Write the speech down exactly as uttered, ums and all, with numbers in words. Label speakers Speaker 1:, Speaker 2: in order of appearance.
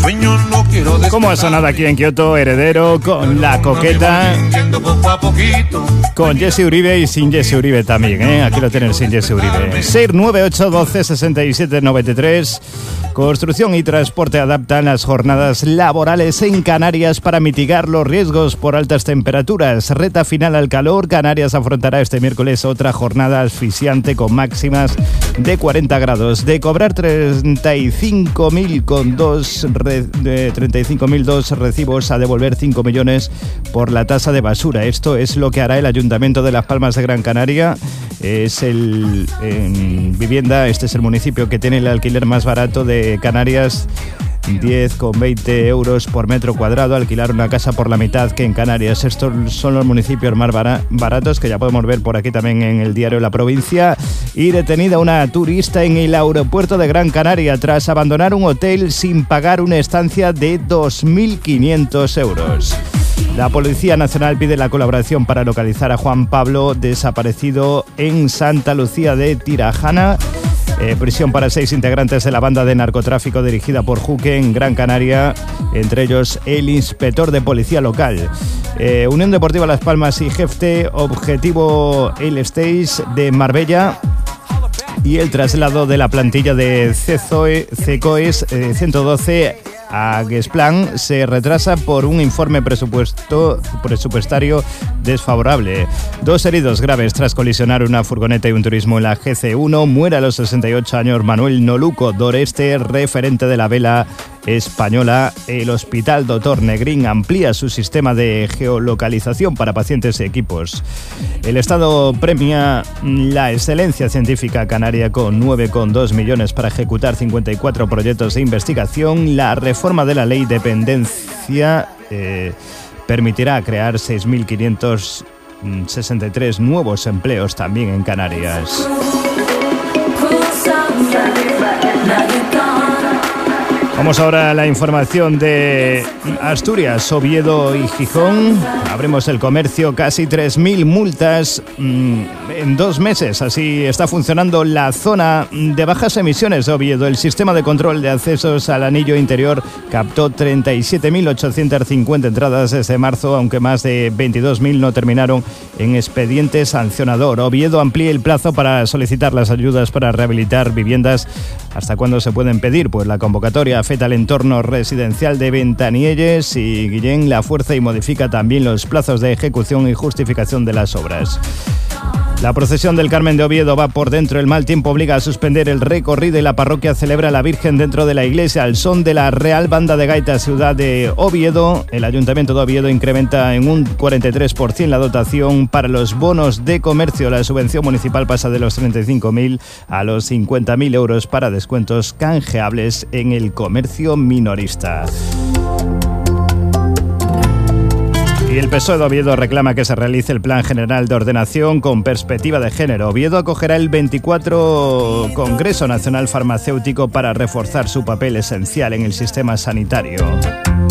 Speaker 1: sueño no quiero.
Speaker 2: ¿Cómo ha sonado aquí en Kioto? Heredero con La Coqueta, con Jesse Uribe y sin Jesse Uribe también, ¿eh? Aquí lo tienen sin Jesse Uribe. seis nueve ocho uno dos seis siete nueve tres. Construcción y Transporte adaptan las jornadas laborales en Canarias para mitigar los riesgos por altas temperaturas. Reta final al calor. Canarias afrontará este miércoles otra jornada asfixiante con máximas de cuarenta grados. De cobrar treinta y cinco mil con dos re, de treinta y cinco mil dos recibos a devolver cinco millones por la tasa de basura. Esto es lo que hará el Ayuntamiento de Las Palmas de Gran Canaria. Es el en vivienda, este es el municipio que tiene el alquiler más barato de Canarias, diez con veinte euros por metro cuadrado, alquilar una casa por la mitad que en Canarias. Estos son los municipios más baratos que ya podemos ver por aquí también en el diario La Provincia. Y detenida una turista en el aeropuerto de Gran Canaria tras abandonar un hotel sin pagar una estancia de dos mil quinientos euros. La Policía Nacional pide la colaboración para localizar a Juan Pablo, desaparecido en Santa Lucía de Tirajana. Eh, prisión para seis integrantes de la banda de narcotráfico dirigida por Juque en Gran Canaria, entre ellos el inspector de policía local. Eh, Unión Deportiva Las Palmas y Jefte, objetivo el Stage de Marbella. Y el traslado de la plantilla de CECOE, CECOES eh, ciento doce a Gesplan se retrasa por un informe presupuesto, presupuestario desfavorable. Dos heridos graves tras colisionar una furgoneta y un turismo en la G C uno. Muere a los sesenta y ocho años Manuel Noluco Doreste, referente de la vela española. El Hospital Doctor Negrín amplía su sistema de geolocalización para pacientes y equipos. El Estado premia la excelencia científica canaria con nueve coma dos millones para ejecutar cincuenta y cuatro proyectos de investigación. La reforma de la ley de dependencia eh, permitirá crear seis mil quinientos sesenta y tres nuevos empleos también en Canarias. Vamos ahora a la información de Asturias, Oviedo y Gijón. Abrimos el comercio, casi tres mil multas mmm, en dos meses. Así está funcionando la zona de bajas emisiones de Oviedo. El sistema de control de accesos al anillo interior captó treinta y siete mil ochocientas cincuenta entradas desde marzo, aunque más de veintidós mil no terminaron en expediente sancionador. Oviedo amplía el plazo para solicitar las ayudas para rehabilitar viviendas. ¿Hasta cuándo se pueden pedir? Pues la convocatoria afecta al entorno residencial de Ventanielles y Guillén la fuerza y modifica también los plazos de ejecución y justificación de las obras. La procesión del Carmen de Oviedo va por dentro. El mal tiempo obliga a suspender el recorrido y la parroquia celebra a la Virgen dentro de la iglesia al son de la Real Banda de Gaita Ciudad de Oviedo. El Ayuntamiento de Oviedo incrementa en un cuarenta y tres por ciento la dotación para los bonos de comercio. La subvención municipal pasa de los treinta y cinco mil a los cincuenta mil euros para descuentos canjeables en el comercio minorista. Y el P S O E de Oviedo reclama que se realice el Plan General de Ordenación con perspectiva de género. Oviedo acogerá el veinticuatro Congreso Nacional Farmacéutico para reforzar su papel esencial en el sistema sanitario.